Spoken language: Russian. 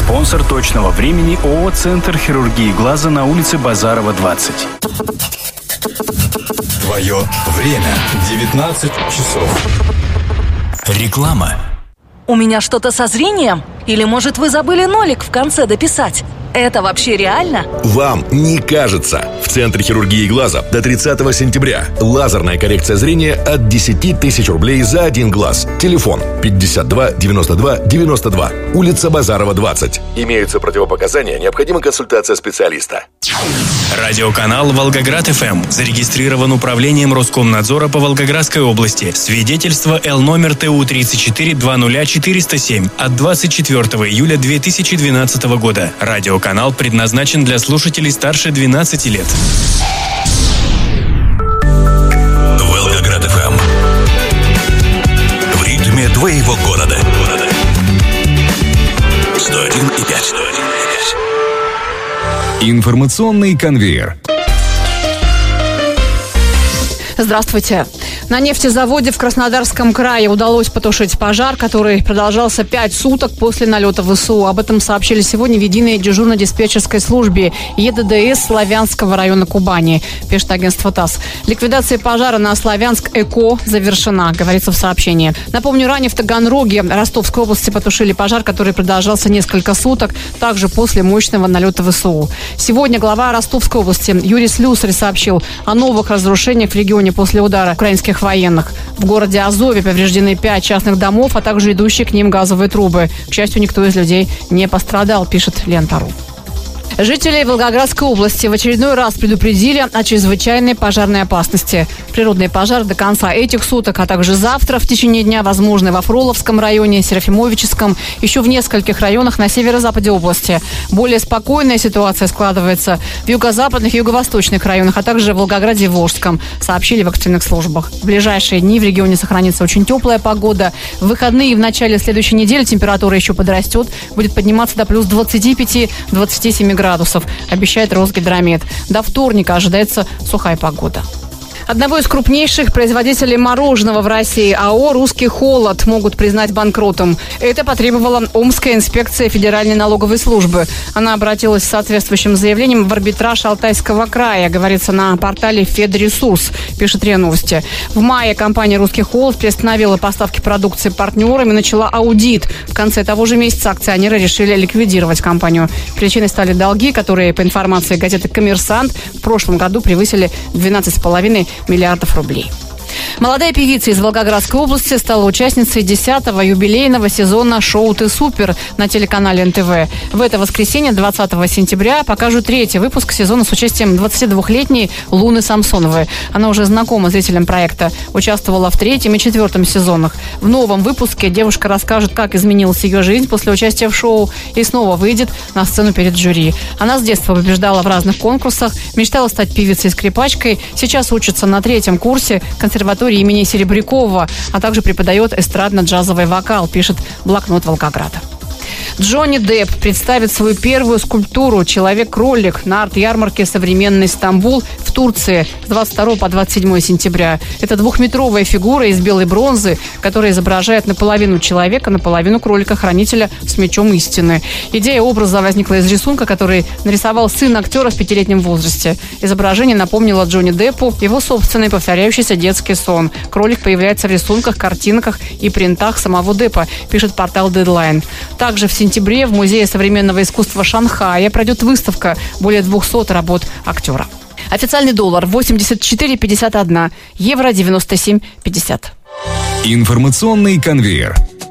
Спонсор точного времени ООО «Центр хирургии глаза» на улице Базарова, 20. Твое время. 19 часов. Реклама. У меня что-то со зрением? Или, может, вы забыли нолик в конце дописать? Это вообще реально? Вам не кажется. В Центре хирургии глаза до 30 сентября. Лазерная коррекция зрения от 10 тысяч рублей за один глаз. Телефон 52 92 92. Улица Базарова, 20. Имеются противопоказания, необходима консультация специалиста. Радиоканал «Волгоград-ФМ» зарегистрирован управлением Роскомнадзора по Волгоградской области. Свидетельство Л номер ТУ 3420407 от 24 июля 2012 года. Радиоканал предназначен для слушателей старше 12 лет. Волгоград-ФМ. В ритме твоего города. 101,5. Информационный конвейер. Здравствуйте. На нефтезаводе в Краснодарском крае удалось потушить пожар, который продолжался 5 суток после налета ВСУ. Об этом сообщили сегодня в единой дежурно-диспетчерской службе ЕДДС Славянского района Кубани, пишет агентство ТАСС. Ликвидация пожара на Славянск-Эко завершена, говорится в сообщении. Напомню, ранее в Таганроге Ростовской области потушили пожар, который продолжался несколько суток, также после мощного налета ВСУ. Сегодня глава Ростовской области Юрий Слюсарь сообщил о новых разрушениях в регионе после удара украинских военных. В городе Азове повреждены 5 частных домов, а также идущие к ним газовые трубы. К счастью, никто из людей не пострадал, пишет Лента.ру. Жителей Волгоградской области в очередной раз предупредили о чрезвычайной пожарной опасности. Природные пожары до конца этих суток, а также завтра в течение дня возможны во Фроловском районе, Серафимовическом, еще в нескольких районах на северо-западе области. Более спокойная ситуация складывается в юго-западных и юго-восточных районах, а также в Волгограде и Волжском, сообщили в экстренных службах. В ближайшие дни в регионе сохранится очень теплая погода. В выходные и в начале следующей недели температура еще подрастет, будет подниматься до плюс 25-27 градусов, обещает Росгидромет. До вторника ожидается сухая погода. Одного из крупнейших производителей мороженого в России, АО «Русский холод», могут признать банкротом. Это потребовала Омская инспекция Федеральной налоговой службы. Она обратилась с соответствующим заявлением в арбитраж Алтайского края, говорится на портале «Федресурс», пишет РИА Новости. В мае компания «Русский холод» приостановила поставки продукции партнерам и начала аудит. В конце того же месяца акционеры решили ликвидировать компанию. Причиной стали долги, которые, по информации газеты «Коммерсант», в прошлом году превысили 12,5 миллиардов рублей. Молодая певица из Волгоградской области стала участницей 10-го юбилейного сезона шоу «Ты супер» на телеканале НТВ. В это воскресенье, 20 сентября, покажут 3-й выпуск сезона с участием 22-летней Луны Самсоновой. Она уже знакома зрителям проекта, участвовала в 3-м и 4-м сезонах. В новом выпуске девушка расскажет, как изменилась ее жизнь после участия в шоу, и снова выйдет на сцену перед жюри. Она с детства побеждала в разных конкурсах, мечтала стать певицей и скрипачкой, сейчас учится на 3-м курсе консерватории имени Серебрякова, а также преподает эстрадно-джазовый вокал, пишет блокнот Волгограда. Джонни Депп представит свою первую скульптуру «Человек-кролик» на арт-ярмарке «Современный Стамбул» в Турции с 22 по 27 сентября. Это двухметровая фигура из белой бронзы, которая изображает наполовину человека, наполовину кролика-хранителя с мечом истины. Идея образа возникла из рисунка, который нарисовал сын актера в 5-летнем возрасте. Изображение напомнило Джонни Деппу его собственный повторяющийся детский сон. Кролик появляется в рисунках, картинках и принтах самого Деппа, пишет портал Deadline. Также в сентябре в Музее современного искусства Шанхая пройдет выставка более 200 работ актера. Официальный доллар 84,51, евро 97,50. Информационный конвейер.